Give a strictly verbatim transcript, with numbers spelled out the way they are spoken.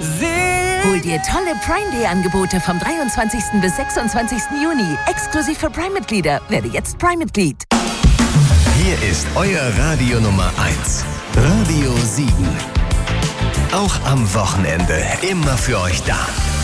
Hol dir tolle Prime Day Angebote vom dreiundzwanzigsten bis sechsundzwanzigsten Juni. Exklusiv für Prime-Mitglieder. Werde jetzt Prime-Mitglied. Hier ist euer Radio Nummer eins. Radio Siegen. Auch am Wochenende immer für euch da.